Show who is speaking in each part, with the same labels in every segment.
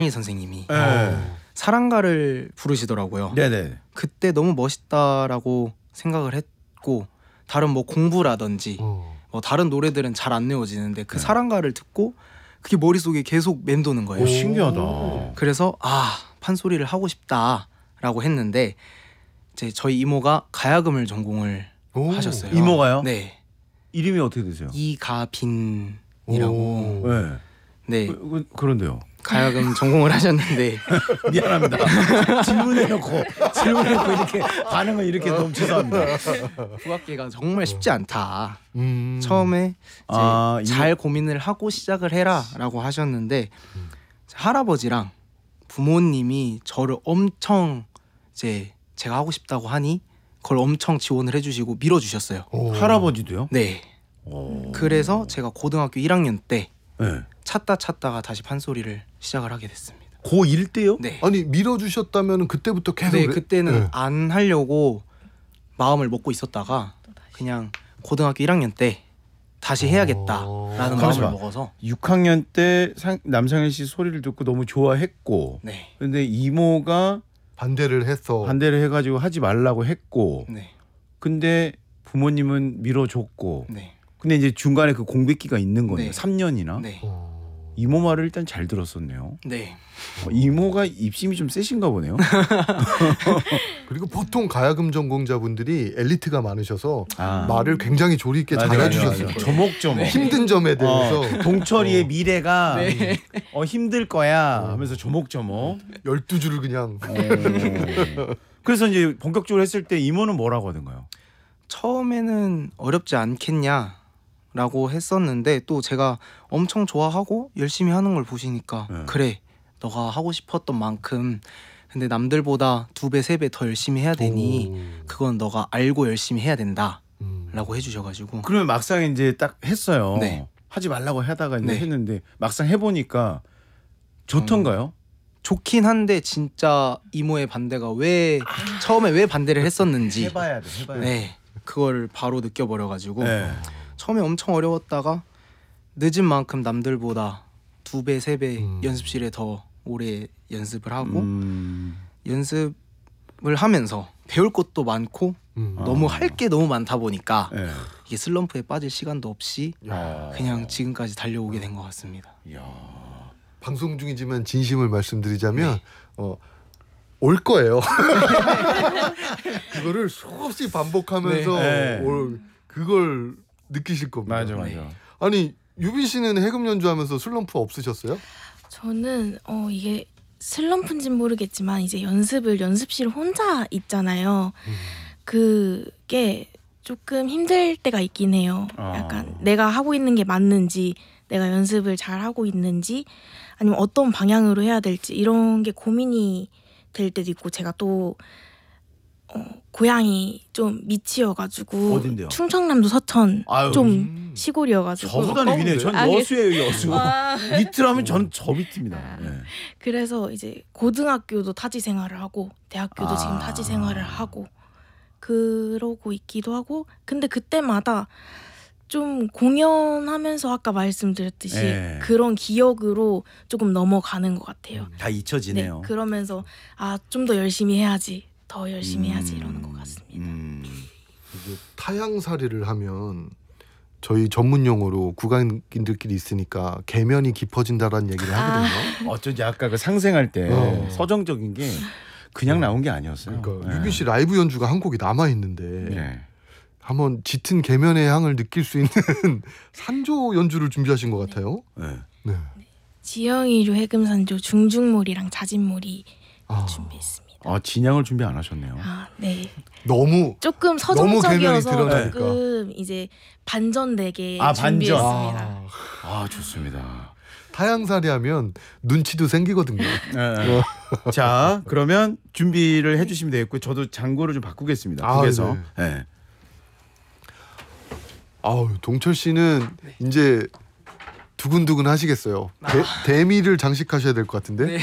Speaker 1: 선생님이
Speaker 2: 네.
Speaker 1: 사랑가를 부르시더라고요.
Speaker 2: 네네.
Speaker 1: 그때 너무 멋있다라고 생각을 했고 다른 뭐 공부라든지 뭐 다른 노래들은 잘 안 외워지는데 그 사랑가를 듣고 그게 머릿속에 계속 맴도는 거예요.
Speaker 2: 오, 신기하다.
Speaker 1: 그래서 판소리를 하고 싶다라고 했는데 이제 저희 이모가 가야금을 전공을 하셨어요.
Speaker 2: 이모가요?
Speaker 1: 네.
Speaker 2: 이름이 어떻게 되세요?
Speaker 1: 이가빈이라고.
Speaker 2: 네.
Speaker 1: 네.
Speaker 2: 그런데요.
Speaker 1: 가야금 전공을 하셨는데
Speaker 2: 미안합니다. 질문해놓고 이렇게 반응을 이렇게 너무 죄송합니다.
Speaker 1: 국악계가 정말 쉽지 않다. 처음에 이제 잘 고민을 하고 시작을 해라라고 하셨는데 할아버지랑 부모님이 저를 엄청 이제 제가 하고 싶다고 하니 그걸 엄청 지원을 해주시고 밀어주셨어요.
Speaker 2: 할아버지도요?
Speaker 1: 네. 그래서 제가 고등학교 1학년 때
Speaker 2: 네.
Speaker 1: 찾다가 다시 판소리를 시작을 하게 됐습니다.
Speaker 2: 고1 때요?
Speaker 1: 네.
Speaker 3: 아니 밀어주셨다면 그때부터 계속
Speaker 1: 네, 그때는 안 하려고 마음을 먹고 있었다가 그냥 고등학교 1학년 때 다시 해야겠다라는 마음을 먹어서
Speaker 2: 6학년 때 남상현 씨 소리를 듣고 너무 좋아했고
Speaker 1: 네.
Speaker 2: 근데 이모가
Speaker 3: 반대를
Speaker 2: 해가지고 하지 말라고 했고
Speaker 1: 네.
Speaker 2: 근데 부모님은 밀어줬고
Speaker 1: 네.
Speaker 2: 근데 이제 중간에 그 공백기가 있는 거네요.
Speaker 1: 네.
Speaker 2: 3년이나.
Speaker 1: 네.
Speaker 2: 이모 말을 일단 잘 들었었네요.
Speaker 1: 네.
Speaker 2: 이모가 입심이 좀 세신가 보네요.
Speaker 3: 그리고 보통 가야금 전공자분들이 엘리트가 많으셔서
Speaker 2: 아.
Speaker 3: 말을 굉장히 조리 있게 잘해주셨어요.
Speaker 2: 조목조목.
Speaker 3: 힘든 점에 대해서
Speaker 2: 동철이의 미래가
Speaker 1: 네.
Speaker 2: 힘들 거야 하면서 조목조목.
Speaker 3: 12줄을 그냥
Speaker 2: 그래서 이제 본격적으로 했을 때 이모는 뭐라고 하던가요?
Speaker 1: 처음에는 어렵지 않겠냐라고 했었는데 또 제가 엄청 좋아하고 열심히 하는 걸 보시니까 그래 너가 하고 싶었던 만큼 근데 남들보다 2배 3배 더 열심히 해야 되니 그건 너가 알고 열심히 해야 된다라고 해주셔가지고
Speaker 2: 그러면 막상 이제 딱 했어요.
Speaker 1: 네.
Speaker 2: 하지 말라고 하다가 이제
Speaker 1: 네.
Speaker 2: 했는데 막상 해보니까 좋던가요?
Speaker 1: 좋긴 한데 진짜 이모의 반대가 처음에 왜 반대를 했었는지
Speaker 2: 해봐야 돼.
Speaker 1: 네, 그걸 바로 느껴버려가지고
Speaker 2: 네.
Speaker 1: 처음에 엄청 어려웠다가 늦은 만큼 남들보다 2배 3배 연습실에 더 오래 연습을 하고 연습을 하면서 배울 것도 많고 너무 할 게 너무 많다 보니까
Speaker 2: 네.
Speaker 1: 이게 슬럼프에 빠질 시간도 없이 그냥 지금까지 달려오게 된 것 같습니다.
Speaker 3: 방송 중이지만 진심을 말씀드리자면 올 거예요. 그거를 수없이 반복하면서
Speaker 2: 네.
Speaker 3: 그걸 느끼실 겁니다.
Speaker 2: 맞아.
Speaker 3: 아니 유빈 씨는 해금 연주하면서 슬럼프 없으셨어요?
Speaker 4: 저는 이게 슬럼프인지는 모르겠지만 이제 연습실 혼자 있잖아요. 그게 조금 힘들 때가 있긴 해요. 약간 내가 하고 있는 게 맞는지 내가 연습을 잘 하고 있는지 아니면 어떤 방향으로 해야 될지 이런 게 고민이 될 때도 있고 제가 또 고향이 좀 밑이어가지고
Speaker 2: 어딘데요?
Speaker 4: 충청남도 서천
Speaker 2: 아유,
Speaker 4: 좀 시골이어가지고
Speaker 2: 저보다는 위네. 전 여수예요, 여수. 밑이라면 전 저 밑입니다. 네.
Speaker 4: 그래서 이제 고등학교도 타지 생활을 하고 대학교도 지금 타지 생활을 하고 그러고 있기도 하고 근데 그때마다 좀 공연하면서 아까 말씀드렸듯이 그런 기억으로 조금 넘어가는 것 같아요.
Speaker 2: 다 잊혀지네요.
Speaker 4: 네, 그러면서 좀 더 열심히 해야지 더 열심히 해야지 이러는 것 같습니다.
Speaker 3: 타향살이를 하면 저희 전문 용어로 국악인들끼리 있으니까 계면이 깊어진다라는 얘기를 하거든요.
Speaker 2: 어쩐지 아까 그 상생할 때 서정적인 게 그냥 나온 게 아니었어요.
Speaker 3: 그러니까 유빈 씨 라이브 연주가 한 곡이 남아 있는데 한번 짙은 계면의 향을 느낄 수 있는 산조 연주를 준비하신 것 같아요. 네.
Speaker 4: 지영이류 해금산조 중중몰이랑 자진몰이 준비했습니다.
Speaker 2: 진양을 준비 안 하셨네요.
Speaker 4: 네.
Speaker 3: 너무
Speaker 4: 조금 서정적이어서
Speaker 3: 드러나니까.
Speaker 4: 조금 이제 반전되게
Speaker 2: 반전.
Speaker 4: 준비했습니다.
Speaker 2: 좋습니다.
Speaker 3: 타향살이 하면 눈치도 생기거든요.
Speaker 2: 자, 그러면 준비를 해주시면 되겠고요. 저도 장구를 좀 바꾸겠습니다. 그래서
Speaker 3: 동철 씨는 이제 두근두근 하시겠어요. 대미를 장식하셔야 될 것 같은데.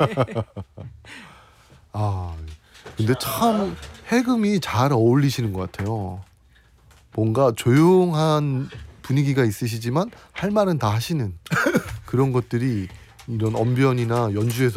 Speaker 3: 근데 참 해금이 잘 어울리시는 것 같아요. 뭔가 조용한 분위기가 있으시지만 할 말은 다 하시는 그런 것들이 이런 언변이나 연주에서